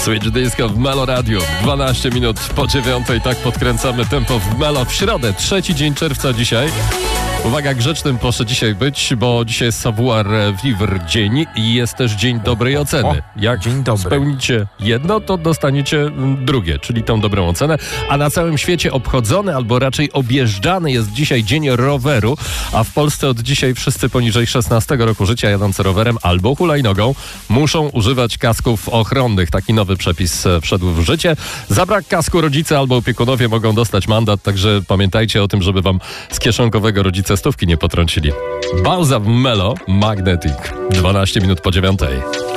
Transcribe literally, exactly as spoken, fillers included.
Switch Disco w Melo Radio. dwanaście minut po dziewiątej. Tak podkręcamy tempo w Melo w środę. Trzeci dzień czerwca dzisiaj. Uwaga, grzecznym proszę dzisiaj być, bo dzisiaj jest savoir vivre dzień i jest też dzień dobrej oceny. O, Jak dzień dobry. spełnicie jedno, to dostaniecie drugie, czyli tą dobrą ocenę. A na całym świecie obchodzony, albo raczej objeżdżany jest dzisiaj dzień roweru, a w Polsce od dzisiaj wszyscy poniżej szesnastego roku życia jadący rowerem albo hulajnogą muszą używać kasków ochronnych. Taki nowy przepis wszedł w życie. Za brak kasku rodzice albo opiekunowie mogą dostać mandat, także pamiętajcie o tym, żeby wam z kieszonkowego rodzice stówki nie potrącili. Bauza w Melo, Magnetic. dwanaście minut po dziewiątej.